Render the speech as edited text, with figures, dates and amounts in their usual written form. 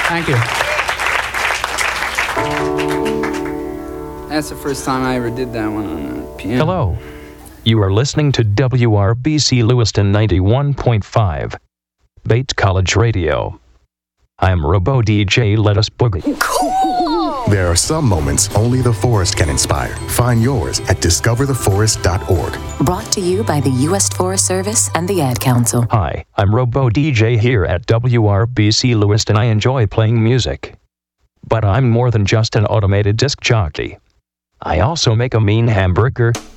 Thank you. That's the first time I ever did that one on the piano. Hello. You are listening to WRBC Lewiston 91.5, Bates College Radio. I'm Robo DJ. Let us boogie. Cool! There are some moments only the forest can inspire. Find yours at discovertheforest.org. Brought to you by the U.S. Forest Service and the Ad Council. Hi, I'm Robo DJ here at WRBC Lewiston. I enjoy playing music. But I'm more than just an automated disc jockey. I also make a mean hamburger,